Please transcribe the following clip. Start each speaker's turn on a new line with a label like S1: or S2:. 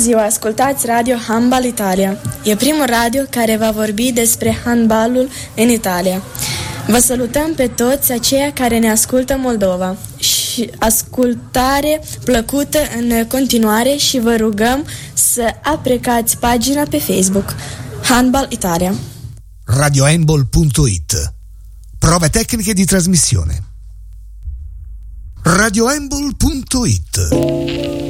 S1: ziua, ascultați Radio Handbal Italia. E primul radio care va vorbi despre handbalul în Italia. Vă salutăm pe toți aceia care ne ascultă Moldova și ascultare plăcută în continuare și vă rugăm să aprecați pagina pe Facebook Handbal Italia.
S2: RadioHandball.it. Prove tecniche di trasmissione. RadioHandball.it.